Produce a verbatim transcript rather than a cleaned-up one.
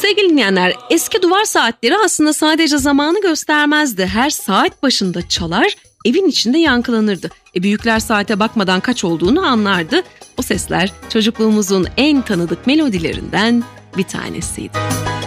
Sevgili dinleyenler, eski duvar saatleri aslında sadece zamanı göstermezdi. Her saat başında çalar, evin içinde yankılanırdı. E büyükler saate bakmadan kaç olduğunu anlardı. O sesler çocukluğumuzun en tanıdık melodilerinden bir tanesiydi.